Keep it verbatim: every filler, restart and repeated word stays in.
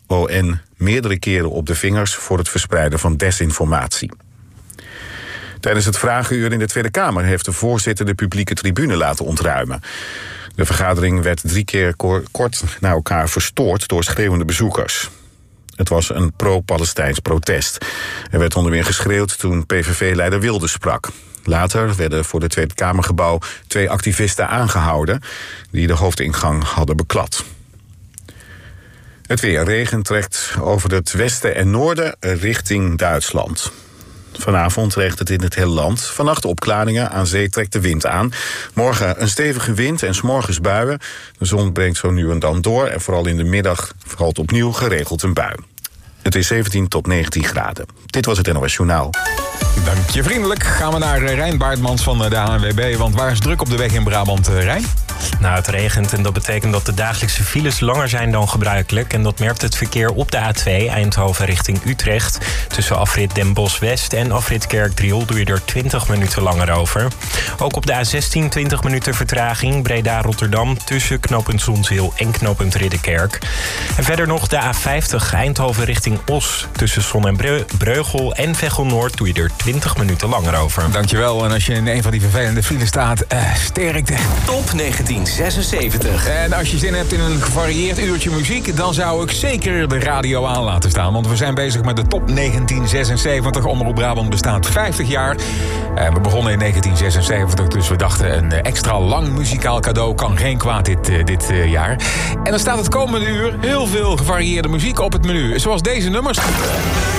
O N meerdere keren op de vingers voor het verspreiden van desinformatie. Tijdens het vragenuur in de Tweede Kamer heeft de voorzitter de publieke tribune laten ontruimen. De vergadering werd drie keer kort na elkaar verstoord door schreeuwende bezoekers. Het was een pro-Palestijns protest. Er werd onder meer geschreeuwd toen P V V-leider Wilders sprak. Later werden voor het Tweede Kamergebouw twee activisten aangehouden die de hoofdingang hadden beklad. Het weer. Regen trekt over het westen en noorden richting Duitsland. Vanavond regent het in het hele land. Vannacht opklaringen, aan zee trekt de wind aan. Morgen een stevige wind en 's morgens buien. De zon breekt zo nu en dan door en vooral in de middag valt opnieuw geregeld een bui. Het is zeventien tot negentien graden. Dit was het N O S Journaal. Dank je vriendelijk. Gaan we naar Rijn Baartmans van de A N W B. Want waar is druk op de weg in Brabant, Rijn? Nou, het regent en dat betekent dat de dagelijkse files langer zijn dan gebruikelijk. En dat merkt het verkeer op de A twee Eindhoven richting Utrecht. Tussen afrit Den Bosch-West en afrit Kerkdriel doe je er twintig minuten langer over. Ook op de A zestien twintig minuten vertraging Breda-Rotterdam tussen knooppunt Zonzeel en knooppunt Ridderkerk. En verder nog de A vijftig Eindhoven richting Os. Tussen Son en Breu- Breugel en Veghel-Noord doe je er twintig minuten langer over. Dankjewel. En als je in een van die vervelende files staat, uh, sterkte. Top negentien zesenzeventig. En als je zin hebt in een gevarieerd uurtje muziek, dan zou ik zeker de radio aan laten staan. Want we zijn bezig met de Top negentien zesenzeventig. Omroep Brabant bestaat vijftig jaar. Uh, we begonnen in negentien zesenzeventig, dus we dachten een extra lang muzikaal cadeau kan geen kwaad dit, uh, dit uh, jaar. En dan staat het komende uur heel veel gevarieerde muziek op het menu. Zoals deze nummers.